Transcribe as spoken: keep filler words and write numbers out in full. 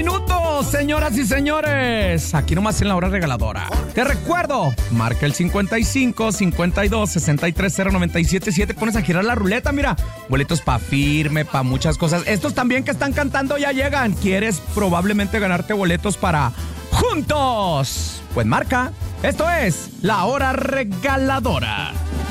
minutos, señoras y señores. Aquí nomás en la hora regaladora. Te recuerdo, marca el cincuenta y cinco, cincuenta y dos, sesenta y tres, cero noventa y siete siete. Pones a girar la ruleta, mira. Boletos pa' firme, pa' muchas cosas. Estos también que están cantando ya llegan. ¿Quieres probablemente ganarte boletos para Juntos? Pues marca. Esto es la hora regaladora.